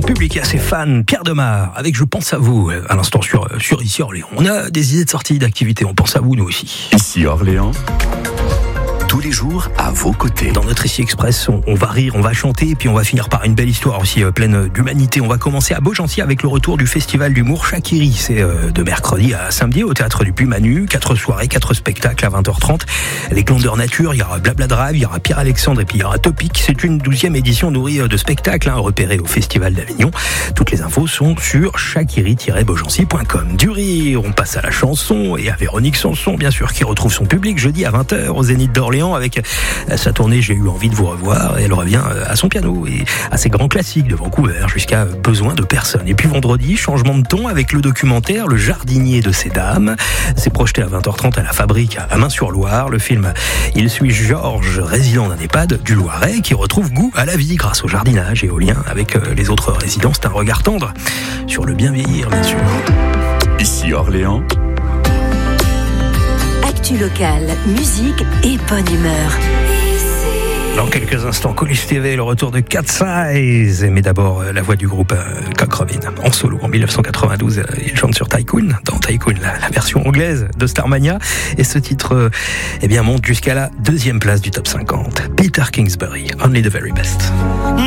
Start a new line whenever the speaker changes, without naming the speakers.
public et à ses fans. Pierre Demar, avec Je pense à vous, à l'instant sur Ici Orléans. On a des idées de sortie d'activité, on pense à vous, nous aussi.
Ici Orléans, tous les jours à vos côtés.
Dans notre Ici Express, on va rire, on va chanter, et puis on va finir par une belle histoire aussi pleine d'humanité. On va commencer à Beaugency avec le retour du festival d'humour Chakiri. C'est de mercredi à samedi au théâtre du Puy-Manu. 4 soirées, 4 spectacles à 20h30. Les Glandeurs Nature, il y aura Blabla Drive, il y aura Pierre-Alexandre et puis il y aura Topic. C'est une 12e édition nourrie de spectacles repérés au Festival d'Avignon. Toutes les infos sont sur chakiri-beaugency.com. Du rire, on passe à la chanson et à Véronique Sanson, bien sûr, qui retrouve son public jeudi à 20h au Zénith d'Orléans avec sa tournée J'ai eu envie de vous revoir. Et elle revient à son piano et à ses grands classiques de Vancouver jusqu'à Besoin de personne. Et puis vendredi, changement de ton avec le documentaire Le jardinier de ces dames. C'est projeté à 20h30 à la Fabrique à Main-sur-Loire. Le film, il suit Georges, résident d'un EHPAD du Loiret, qui retrouve goût à la vie grâce au jardinage et au lien avec les autres résidents. C'est un regard tendre sur le bien vieillir, bien sûr.
Ici Orléans,
actu locale, musique et bonne humeur.
Dans quelques instants, Colis TV, le retour de Cat Size. Mais d'abord, la voix du groupe Cock Robin. En solo, en 1992, il chante sur Tycoon, dans Tycoon, la version anglaise de Starmania. Et ce titre, monte jusqu'à la 2e place du top 50. Peter Kingsbury, Only the Very Best.